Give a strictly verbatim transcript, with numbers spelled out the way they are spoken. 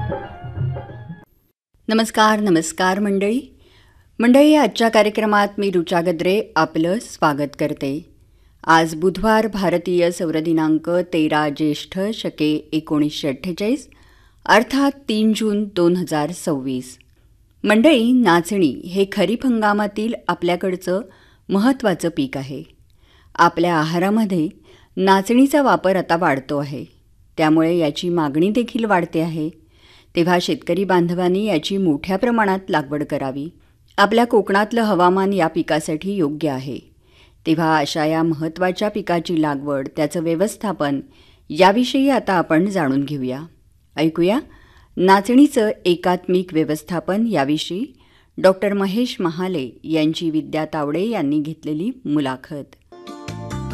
नमस्कार नमस्कार मंडळी मंडळी आजच्या कार्यक्रमात मी ऋचा गद्रे आपलं स्वागत करते. आज बुधवार, भारतीय सौरदिनांक तेरा ज्येष्ठ शके एकोणीसशे अठ्ठेचाळीस अर्थात तीन जून दोन हजार सव्वीस. मंडळी, नाचणी हे खरीप हंगामातील आपल्याकडचं महत्त्वाचं पीक आहे. आपल्या आहारामध्ये नाचणीचा वापर आता वाढतो आहे, त्यामुळे याची मागणी देखील वाढते आहे. तेव्हा शेतकरी बांधवांनी याची मोठ्या प्रमाणात लागवड करावी. आपल्या कोकणातलं हवामान या पिकासाठी योग्य आहे. तेव्हा अशा या महत्त्वाच्या पिकाची लागवड, त्याचं व्यवस्थापन याविषयी आता आपण जाणून घेऊया. ऐकूया नाचणीचं एकात्मिक व्यवस्थापन याविषयी डॉक्टर महेश महाले यांची विद्या तावडे यांनी घेतलेली मुलाखत.